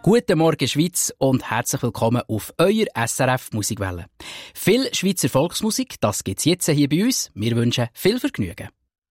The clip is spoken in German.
Guten Morgen Schweiz und herzlich willkommen auf euer SRF Musikwelle. Viel Schweizer Volksmusik, das gibt's jetzt hier bei uns. Wir wünschen viel Vergnügen.